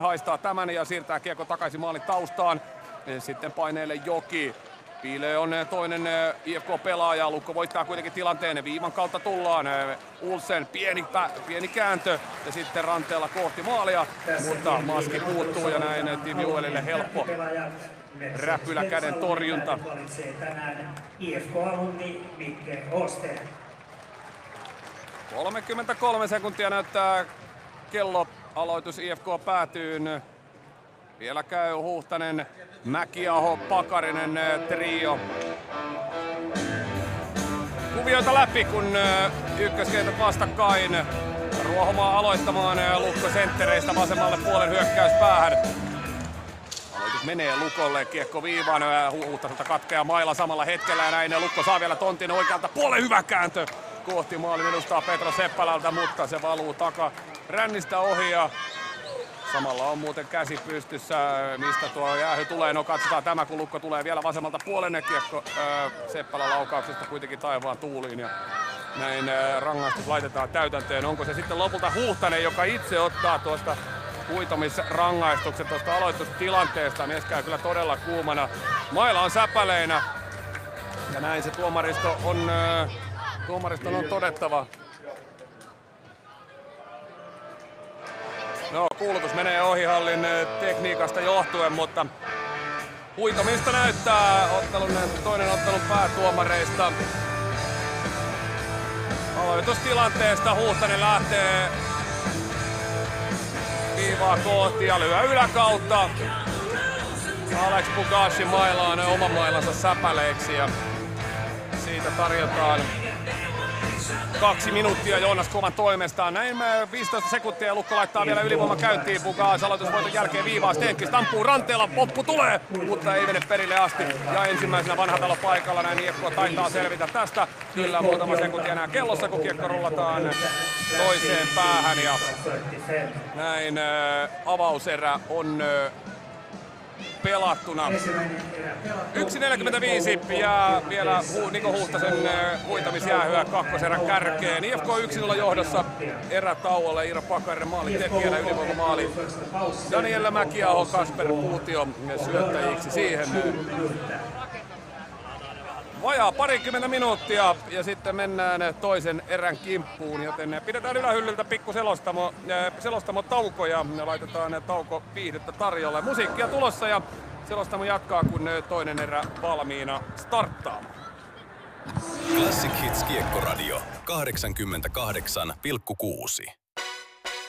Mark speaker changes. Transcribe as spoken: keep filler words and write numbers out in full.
Speaker 1: haistaa tämän ja siirtää kiekko takaisin maalin taustaan. Sitten paineelle Joki. Piile on toinen I F K-pelaaja. Lukko voittaa kuitenkin tilanteen. Viivan kautta tullaan. Ulsen pieni, pieni kääntö ja sitten ranteella kohti maalia. Mutta maski puuttuu ja näin Tim Juelille helppo räpylä käden torjunta. kolmekymmentäkolme sekuntia näyttää kello. Aloitus I F K päätyyn. Vielä käy Huhtanen, Mäkiaho, Pakarinen trio. Kuvioita läpi, kun ykköskentät vastakkain. Ruohomaa aloittamaan Lukko senttereistä vasemmalle puolen hyökkäyspäähän. Aloitus menee Lukolle, kiekko viivaan, Huhtaselta katkeaa maila samalla hetkellä ja näin Lukko saa vielä tontin oikealta puolen, hyvä kääntö kohti maalin edustaa Petro Seppälältä, mutta se valuu taka rännistä ohi ja samalla on muuten käsi pystyssä, mistä tuo jäähy tulee. No katsotaan tämä, kun Lukko tulee vielä vasemmalta puolenne kiekko ää, Seppälän laukauksesta kuitenkin taivaan tuuliin. Ja näin ää, rangaistus laitetaan täytäntöön. Onko se sitten lopulta Huhtanen, joka itse ottaa tuosta huitomisrangaistuksen tuosta aloitustilanteesta. Mies käy kyllä todella kuumana. Maila on säpäleinä. Ja näin se tuomaristo on, ää, tuomariston on todettava. No, kuulutus menee ohihallin tekniikasta johtuen, mutta huitomista näyttää ottelun, toinen ottelun päätuomareista. Aloitustilanteesta Huhtanen lähtee viivaa kohti ja lyö yläkautta. Alex Bugashin mailaan oman mailansa säpäleiksi ja siitä tarjotaan kaksi minuuttia Joonas Kovan toimestaan. Näin viisitoista sekuntia ja Lukko laittaa vielä ylivoima käyntiin. Bugas aloitusvoiton jälkeen viivaa. Stenqvist ampuu ranteella. Poppu tulee, mutta ei mene perille asti. Ja ensimmäisenä Vanhatalo paikalla. Näin I F K taitaa selvitä tästä. Kyllä muutama sekuntia enää kellossa, kun kiekko rullataan toiseen päähän. Ja näin äh, avauserä on äh, pelattuna. yksi neljäkymmentäviisi ja vielä Niko Huhtasen huitamisjäähyä kakkoserän kärkeen. I F K yksi nolla johdossa erätauolle. Iiro Pakarinen maali tekijänä, ylivoimamaali. Daniel Mäkiaho, Kasper Puutio syöttäjiksi siihen. Vajaa parikymmentä minuuttia ja sitten mennään toisen erän kimppuun, joten pidetään ylähyllyltä pikku selostamo, selostamo tauko ja laitetaan tauko viihdettä tarjolle. Musiikkia tulossa ja selostamo jatkaa, kun toinen erä valmiina starttaa.
Speaker 2: Classic Hits Kiekkoradio kahdeksankymmentäkahdeksan pilkku kuusi.